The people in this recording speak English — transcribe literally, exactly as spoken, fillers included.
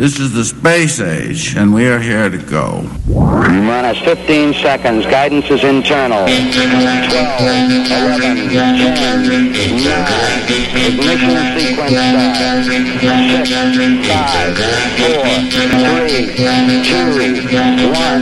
This is the space age, and we are here to go. Minus fifteen seconds. Guidance is internal. twelve, eleven, ten, nine. Ignition sequence start. six, five, four, three, two, one.